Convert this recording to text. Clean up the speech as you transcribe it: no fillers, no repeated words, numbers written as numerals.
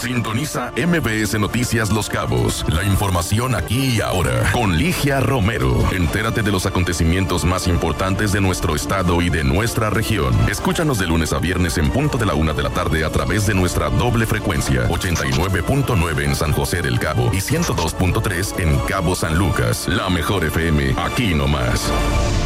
Sintoniza MBS Noticias Los Cabos. La información aquí y ahora. Con Ligia Romero. Entérate de los acontecimientos más importantes de nuestro estado y de nuestra región. Escúchanos de lunes a viernes en punto de la 1 de la tarde a través de nuestra doble frecuencia. 89.9 en San José del Cabo y 102.3 en Cabo San Lucas. La mejor FM, aquí nomás.